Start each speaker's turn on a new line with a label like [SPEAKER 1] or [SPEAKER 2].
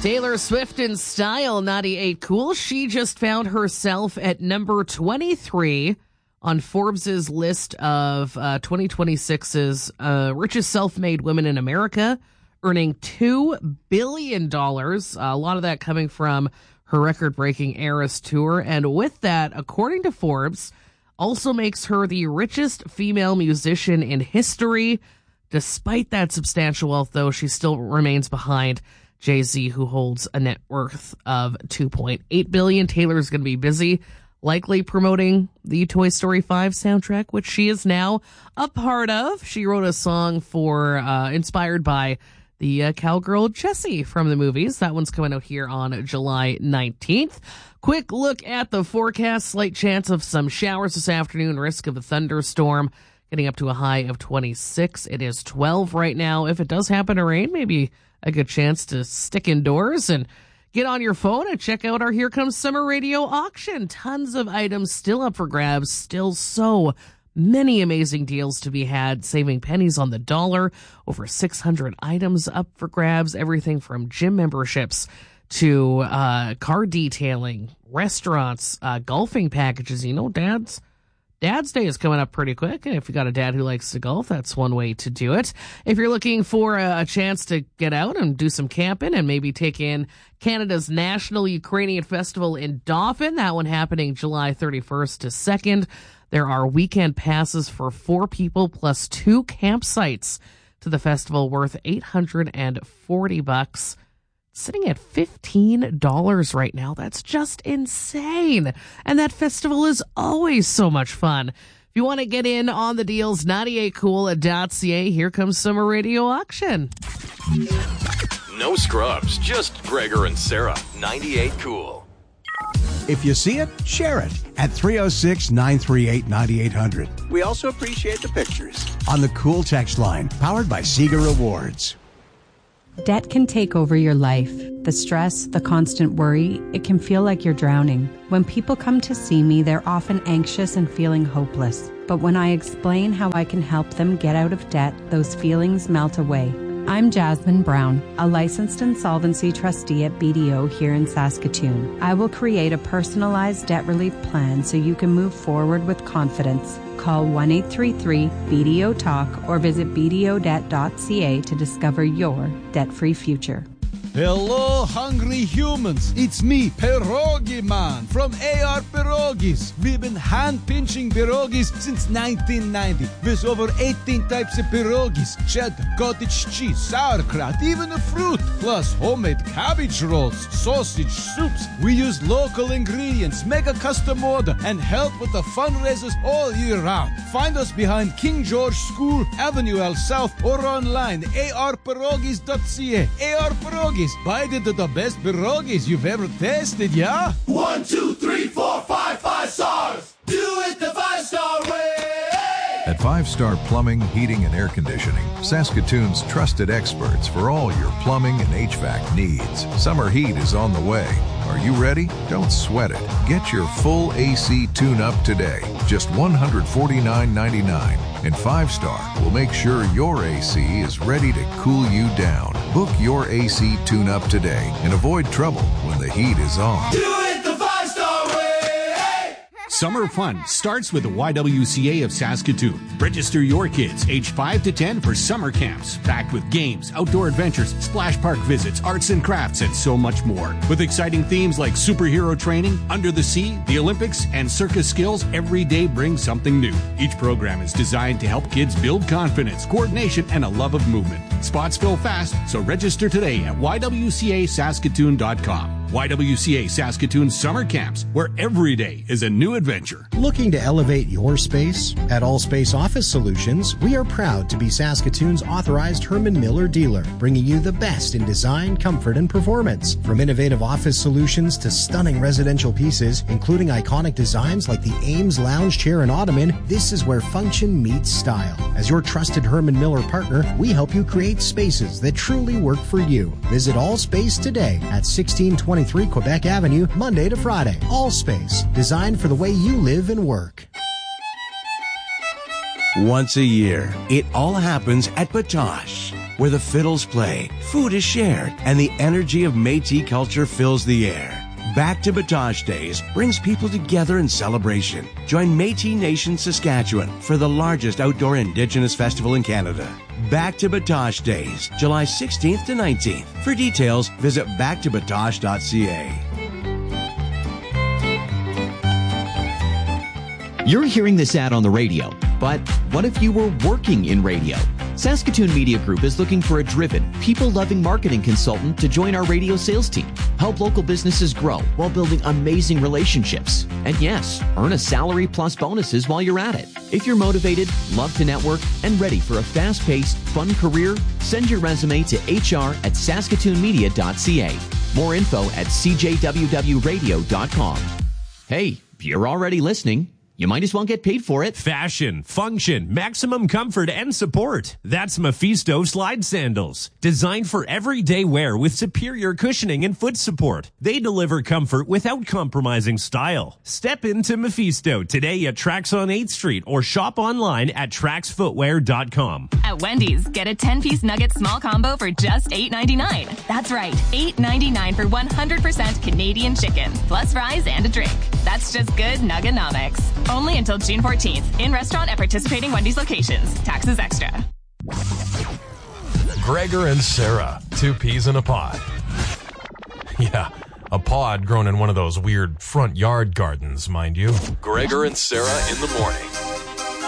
[SPEAKER 1] Taylor Swift in style, 98 Cool. She just found herself at number 23 on Forbes' list of 2026's richest self-made women in America, earning $2 billion. A lot of that coming from her record-breaking Eras tour. And with that, according to Forbes, also makes her the richest female musician in history. Despite that substantial wealth, though, she still remains behind Jay-Z, who holds a net worth of $2.8 billion. Taylor's going to be busy, likely promoting the Toy Story 5 soundtrack, which she is now a part of. She wrote a song for inspired by the cowgirl Jessie from the movies. That one's coming out here on July 19th. Quick look at the forecast. Slight chance of some showers this afternoon. Risk of a thunderstorm. Getting up to a high of 26. It is 12 right now. If it does happen to rain, maybe a good chance to stick indoors and get on your phone and check out our Here Comes Summer Radio auction. Tons of items still up for grabs. Still so many amazing deals to be had. Saving pennies on the dollar. Over 600 items up for grabs. Everything from gym memberships to car detailing, restaurants, golfing packages. You know, Dad's Day is coming up pretty quick, and if you got a dad who likes to golf, that's one way to do it. If you're looking for a chance to get out and do some camping and maybe take in Canada's National Ukrainian Festival in Dauphin, that one happening July 31st to 2nd. There are weekend passes for 4 people plus 2 campsites to the festival worth $840. Sitting at $15 right now. That's just insane. And that festival is always so much fun. If you want to get in on the deals, 98cool.ca. Here comes Summer Radio Auction.
[SPEAKER 2] No scrubs, just Gregor and Sarah, 98 Cool.
[SPEAKER 3] If you see it, share it at 306-938-9800. We also appreciate the pictures on the Cool text line, powered by Sega Rewards.
[SPEAKER 4] Debt can take over your life. The stress, the constant worry, it can feel like you're drowning. When people come to see me, they're often anxious and feeling hopeless. But when I explain how I can help them get out of debt, those feelings melt away. I'm Jasmine Brown, a licensed insolvency trustee at BDO here in Saskatoon. I will create a personalized debt relief plan so you can move forward with confidence. Call 1-833-BDO-TALK or visit bdodebt.ca to discover your debt-free future.
[SPEAKER 5] Hello, hungry humans. It's me, Pierogi Man from AR Pierogis. We've been hand-pinching pierogis since 1990. With over 18 types of pierogis, cheddar, cottage cheese, sauerkraut, even a fruit. Plus homemade cabbage rolls, sausage, soups. We use local ingredients, make a custom order, and help with the fundraisers all year round. Find us behind King George School, Avenue L South, or online, arpierogis.ca. AR Pierogis. Buy the best pierogis you've ever tasted, yeah?
[SPEAKER 6] 1, 2, 3, 4, 5 stars. Do it the 5-star way.
[SPEAKER 7] At 5-Star Plumbing, Heating, and Air Conditioning, Saskatoon's trusted experts for all your plumbing and HVAC needs. Summer heat is on the way. Are you ready? Don't sweat it. Get your full AC tune-up today. Just $149.99. And 5-Star will make sure your AC is ready to cool you down. Book your AC tune-up today and avoid trouble when the heat is on.
[SPEAKER 6] Do it the 5-star way.
[SPEAKER 8] Summer fun starts with the YWCA of Saskatoon. Register your kids aged 5 to 10 for summer camps, packed with games, outdoor adventures, splash park visits, arts and crafts, and so much more. With exciting themes like superhero training, under the sea, the Olympics, and circus skills, every day brings something new. Each program is designed to help kids build confidence, coordination, and a love of movement. Spots fill fast, so register today at ywcasaskatoon.com. YWCA Saskatoon Summer Camps, where every day is a new adventure.
[SPEAKER 9] Looking to elevate your space? At All Space Office Solutions, we are proud to be Saskatoon's authorized Herman Miller dealer, bringing you the best in design, comfort, and performance. From innovative office solutions to stunning residential pieces, including iconic designs like the Ames Lounge Chair and Ottoman, this is where function meets style. As your trusted Herman Miller partner, we help you create spaces that truly work for you. Visit All Space today at 1623 Quebec Avenue, Monday to Friday. All Space, designed for the way you live and work.
[SPEAKER 3] once a year. It all happens at Batoche, where the fiddles play, food is shared, and the energy of Métis culture fills the air. Back to Batoche Days brings people together in celebration. Join Métis Nation Saskatchewan for the largest outdoor Indigenous festival in Canada. Back to Batoche Days, July 16th to 19th. For details, visit backtobatoche.ca.
[SPEAKER 10] You're hearing this ad on the radio, but what if you were working in radio? Saskatoon Media Group is looking for a driven, people-loving marketing consultant to join our radio sales team. Help local businesses grow while building amazing relationships. And yes, earn a salary plus bonuses while you're at it. If you're motivated, love to network, and ready for a fast-paced, fun career, send your resume to hr@saskatoonmedia.ca. More info at cjwwradio.com. Hey, you're already listening. You might as well get paid for it.
[SPEAKER 11] Fashion, function, maximum comfort, and support. That's Mephisto Slide Sandals. Designed for everyday wear with superior cushioning and foot support. They deliver comfort without compromising style. Step into Mephisto today at Trax on 8th Street or shop online at traxfootwear.com.
[SPEAKER 12] At Wendy's, get a 10-piece nugget small combo for just $8.99. That's right, $8.99 for 100% Canadian chicken, plus fries and a drink. That's just good nuggenomics. Only until June 14th. In restaurant at participating Wendy's locations. Taxes extra.
[SPEAKER 13] Gregor and Sarah, 2 peas in a pod. Yeah, a pod grown in one of those weird front yard gardens, mind you.
[SPEAKER 2] Gregor and Sarah in the morning.